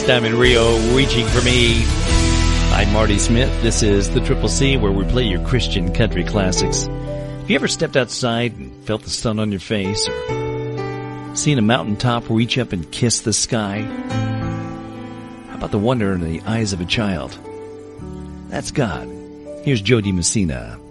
time in Rio, Reaching for Me. I'm Marty Smith. This is the Triple C, where we play your Christian country classics. Have you ever stepped outside and felt the sun on your face, or seen a mountaintop reach up and kiss the sky? How about the wonder in the eyes of a child? That's God. Here's Joe DiMessina.